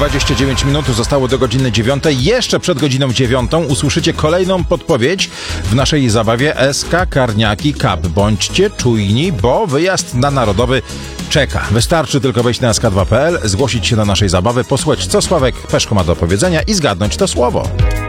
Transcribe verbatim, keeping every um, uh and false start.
dwadzieścia dziewięć minut zostało do godziny dziewiątej. Jeszcze przed godziną dziewiątą usłyszycie kolejną podpowiedź w naszej zabawie S K Karniaki Cup. Bądźcie czujni, bo wyjazd na Narodowy czeka. Wystarczy tylko wejść na S K dwa kropka p l, zgłosić się do naszej zabawy, posłuchać, co Sławek Peszko ma do powiedzenia i zgadnąć to słowo.